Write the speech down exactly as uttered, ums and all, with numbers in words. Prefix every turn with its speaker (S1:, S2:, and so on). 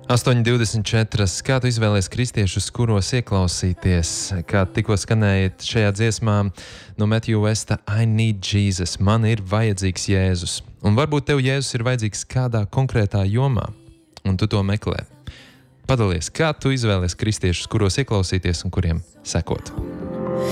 S1: astoņi divdesmit četri. Kā tu izvēlies kristiešus, kuros ieklausīties? Kā tikko skanēja šajā dziesmā no Matthew Westa I need Jesus. Man ir vajadzīgs Jēzus. Un varbūt tev Jēzus ir vajadzīgs kādā konkrētā jomā, un tu to meklē. Padalies, kā tu izvēlies kristiešus, kuros ieklausīties un kuriem sekot.